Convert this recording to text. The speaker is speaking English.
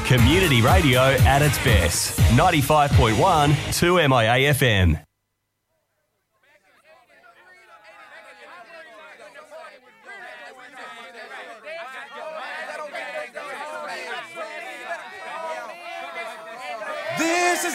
Community radio at its best. 95.1 2MIA FM.